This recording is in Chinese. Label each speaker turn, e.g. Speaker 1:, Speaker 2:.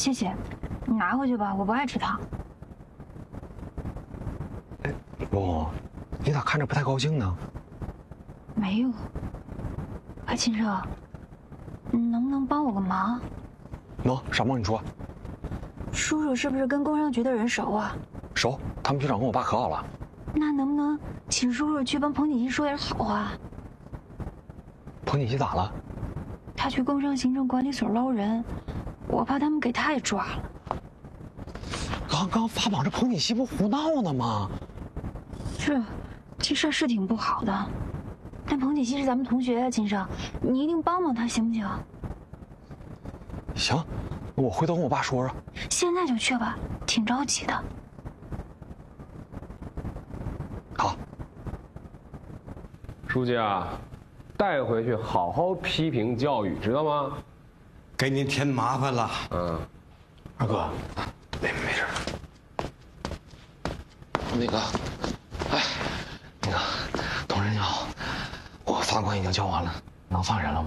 Speaker 1: 谢谢，你拿回去吧，我不爱吃糖。
Speaker 2: 哎，不，你咋看着不太高兴呢？
Speaker 1: 没有。哎，秦少，你能不能帮我个忙？
Speaker 2: 能，啥忙你说。
Speaker 1: 叔叔是不是跟工商局的人熟啊？
Speaker 2: 熟，他们局长跟我爸可好了。
Speaker 1: 那能不能请叔叔去帮彭锦熙说点好话？
Speaker 2: 彭锦熙咋了？
Speaker 1: 他去工商行政管理所捞人，我怕他们给他也抓了。
Speaker 2: 刚刚发榜这彭锦熙不胡闹呢吗？
Speaker 1: 这事儿是挺不好的，但彭锦熙是咱们同学啊，秦少，你一定帮帮他行不行？
Speaker 2: 行，我回头跟我爸说说。
Speaker 1: 现在就去吧，挺着急的。
Speaker 2: 好。
Speaker 3: 书记啊，带回去好好批评教育，知道吗？
Speaker 4: 给您添麻烦了。
Speaker 2: 二哥，没事。那个，同仁你好，我法官已经交完了，能放人了吗？